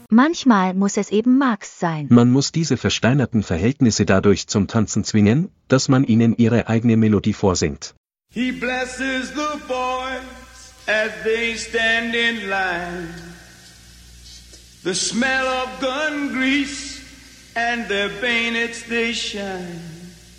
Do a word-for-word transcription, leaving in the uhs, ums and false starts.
Manchmal muss es eben Marx sein. Man muss diese versteinerten Verhältnisse dadurch zum Tanzen zwingen, dass man ihnen ihre eigene Melodie vorsingt. He blesses the boys as they stand in line. The smell of gun grease and their bayonets they shine.